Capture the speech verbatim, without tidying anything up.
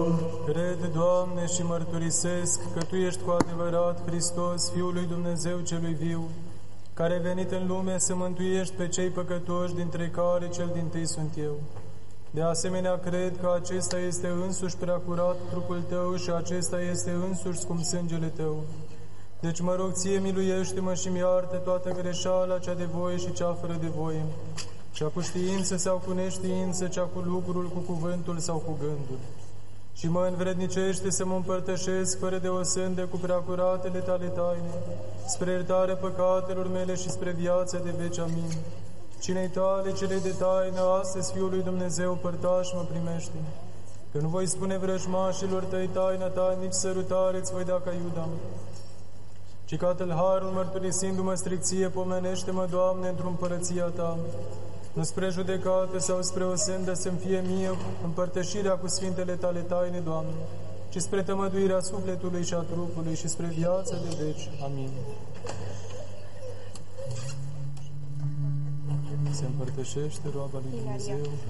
Cred, Doamne, și mărturisesc că Tu ești cu adevărat Hristos, Fiul lui Dumnezeu celui viu, care venit în lume să mântuiești pe cei păcătoși, dintre care cel dintâi sunt eu. De asemenea, cred că acesta este însuși preacurat trupul Tău și acesta este însuși scump sângele Tău. Deci mă rog Ție, miluiește-mă și mi-iartă toată greșeala, cea de voie și cea fără de voie, cea cu știință sau cu neștiință, cea cu lucrul, cu cuvântul sau cu gândul. Și mă învrednicește să mă împărtășesc fără de o sândă cu preacuratele Tale taine, spre iertarea păcatelor mele și spre viața de veci. Amin. Cinei Tale, cele de taină, astăzi, Fiul lui Dumnezeu, părtaș mă primește, că nu voi spune vrăjmașilor Tăi taina Ta, nici sărutare îți voi da ca Iuda, ci ca tâlharul, mărturisindu-mă stricție, pomenește-mă, Doamne, într-o împărăția Ta, nu spre judecată sau spre o sândă să-mi fie mie împărtășirea cu sfintele Tale taine, Doamne, ci spre tămăduirea sufletului și a trupului și spre viața de veci. Amin. Se împărtășește roaba lui Dumnezeu.